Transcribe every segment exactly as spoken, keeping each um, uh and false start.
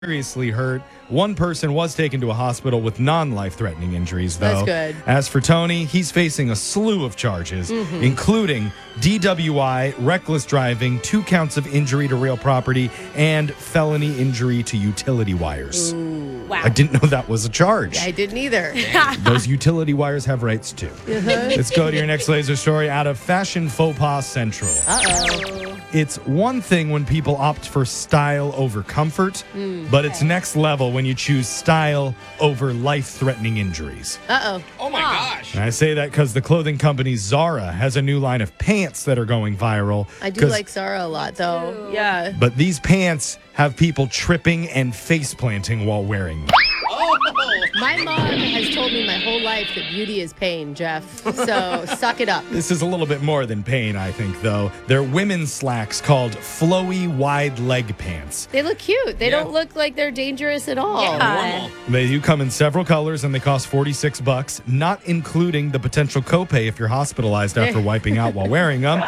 seriously hurt. One person was taken to a hospital with non-life-threatening injuries, though. That's good. As for Tony, he's facing a slew of charges, mm-hmm. including D W I, reckless driving, two counts of injury to real property, and felony injury to utility wires. Ooh, wow. I didn't know that was a charge. I didn't either. Those utility wires have rights, too. Uh-huh. Let's go to your next laser story out of Fashion Faux Pas Central. Uh-oh. It's one thing when people opt for style over comfort, mm, but okay. it's next level when you choose style over life-threatening injuries. Uh-oh. Oh, my oh. gosh. And I say that because the clothing company Zara has a new line of pants that are going viral. I do like Zara a lot, though. Ew. Yeah. But these pants have people tripping and face-planting while wearing them. Oh. My mom has told me my whole life that beauty is pain, Jeff. So suck it up. This is a little bit more than pain, I think, though. They're women's slacks called flowy wide leg pants. They look cute. They yeah. don't look like they're dangerous at all. Yeah. They do come in several colors, and they cost forty-six bucks, not including the potential copay if you're hospitalized after wiping out while wearing them.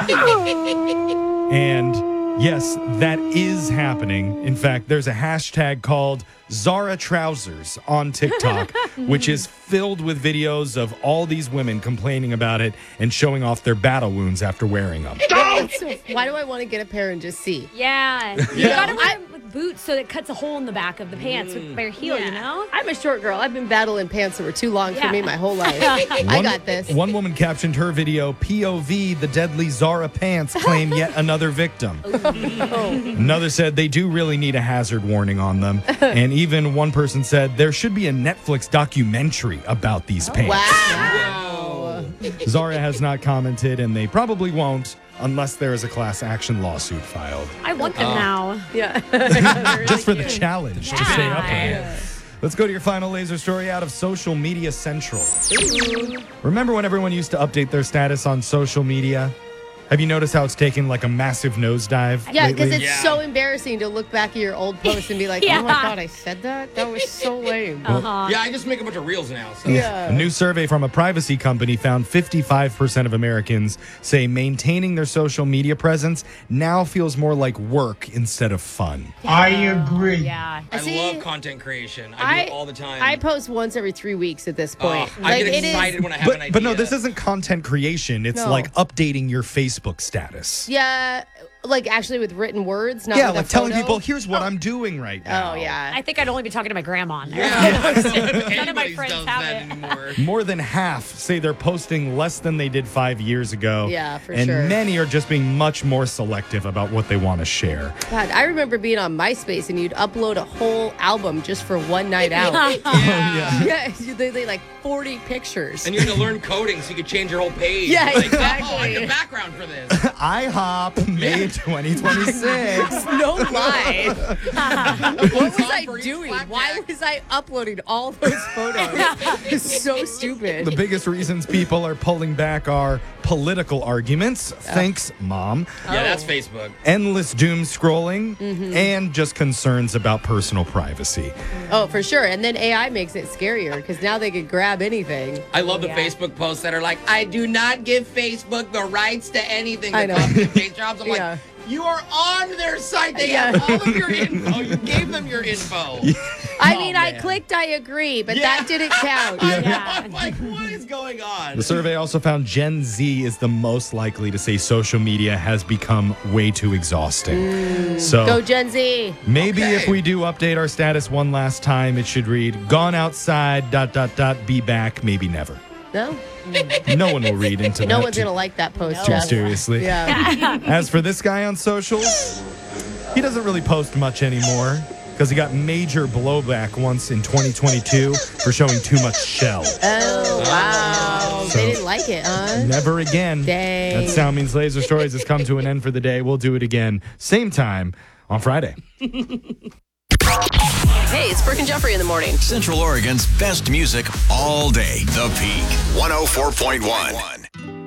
And yes, that is happening. In fact, there's a hashtag called Zara Trousers on TikTok, which is filled with videos of all these women complaining about it and showing off their battle wounds after wearing them. So why do I want to get a pair and just see? Yeah. yeah. You got to wear with boots so that it cuts a hole in the back of the pants mm. with their heel, yeah. you know? I'm a short girl. I've been battling pants that were too long yeah. for me my whole life. I one, got this. One woman captioned her video, P O V, the deadly Zara pants claim yet another victim. Another said they do really need a hazard warning on them. And even one person said there should be a Netflix documentary about these pants. Wow. Zara has not commented, and they probably won't unless there is a class action lawsuit filed. I want them uh, now. Yeah. really Just for cute. the challenge yeah. to stay up there. Let's go to your final laser story out of Social Media Central. Ooh. Remember when everyone used to update their status on social media? Have you noticed how it's taken like a massive nosedive? Yeah, because it's yeah. so embarrassing to look back at your old posts and be like, yeah. oh my God, I said that? That was so lame. Uh-huh. Yeah, I just make a bunch of reels now. So. Yeah. A new survey from a privacy company found fifty-five percent of Americans say maintaining their social media presence now feels more like work instead of fun. Yeah. I agree. Yeah. I See, love content creation. I, I do it all the time. I post once every three weeks at this point. Uh, like, I get excited is, when I have but, an idea. But no, this isn't content creation. It's no. like updating your Facebook status. Yeah, like actually with written words, not yeah, with like a telling photo. people, here's what oh. I'm doing right now. Oh, yeah. I think I'd only be talking to my grandma. Yeah. None of my friends does have that it. anymore. More than half say they're posting less than they did five years ago. Yeah, for and sure. And many are just being much more selective about what they want to share. God, I remember being on MySpace and you'd upload a whole album just for one night out. yeah. yeah. Yeah, they, they like forty pictures. And you had to learn coding so you could change your whole page. Yeah, like, exactly. Oh, I need a background for this. IHOP, May twenty twenty-six. No lie. What was I doing? Why was I uploading all those photos? It's so stupid. The biggest reasons people are pulling back are political arguments. Yeah. Thanks, Mom. Yeah, oh. that's Facebook. Endless doom scrolling, mm-hmm. and just concerns about personal privacy. Oh, for sure. And then A I makes it scarier because now they can grab anything. I love the yeah. Facebook posts that are like, I do not give Facebook the rights to anything. I know. Jobs. I'm yeah. like, you are on their site. They yeah. have all of your info. You gave them your info. Yeah. I oh, mean, man. I clicked I agree, but yeah. that didn't count. I know. Yeah. I'm like, what is going on? The survey also found Gen Z is the most likely to say social media has become way too exhausting. Mm. So go Gen Z. Maybe okay. if we do update our status one last time, it should read, gone outside, dot, dot, dot, be back, maybe never. No? No one will read into no that. one's going to like that post, Too Jeff. seriously. Yeah. As for this guy on socials, he doesn't really post much anymore because he got major blowback once in twenty twenty-two for showing too much shell. Oh, wow. So, they didn't like it, huh? Never again. Dang. That Sound Means Laser Stories has come to an end for the day. We'll do it again, same time on Friday. Hey, it's Brooke and Jeffrey in the morning. Central Oregon's best music all day. The Peak. one oh four point one.